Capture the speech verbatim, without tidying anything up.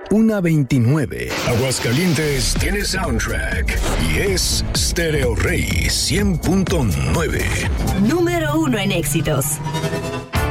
una veintinueve. Aguascalientes tiene soundtrack y es Stereo Rey cien punto nueve. Número uno en éxitos.